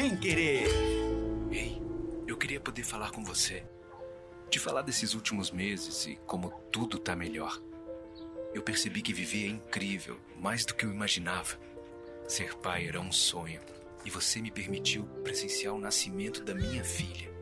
Sem querer. Ei, eu queria poder falar com você. Te falar desses últimos meses e como tudo tá melhor. Eu percebi que viver é incrível, mais do que eu imaginava. Ser pai era um sonho. E você me permitiu presenciar o nascimento da minha filha.